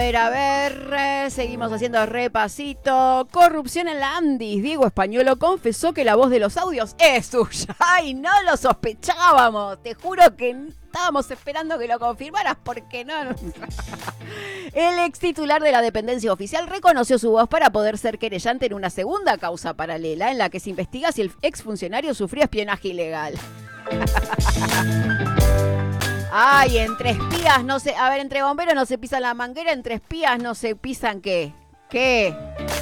Seguimos haciendo repasito. Corrupción en la Andis. Diego Españolo confesó que la voz de los audios es suya. ¡Ay, no lo sospechábamos! Te juro que estábamos esperando que lo confirmaras porque no. El ex titular de la dependencia oficial reconoció su voz para poder ser querellante en una segunda causa paralela en la que se investiga si el exfuncionario sufrió espionaje ilegal. Ay, entre espías no se... A ver, entre bomberos no se pisan la manguera, entre espías no se pisan ¿qué? ¿Qué?